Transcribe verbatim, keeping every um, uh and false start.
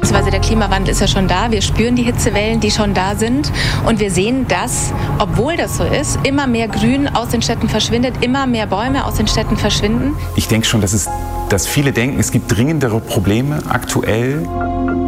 Beziehungsweise der Klimawandel ist ja schon da. Wir spüren die Hitzewellen, die schon da sind. Und wir sehen, dass, obwohl das so ist, immer mehr Grün aus den Städten verschwindet, immer mehr Bäume aus den Städten verschwinden. Ich denke schon, dass, es, dass viele denken, es gibt dringendere Probleme aktuell.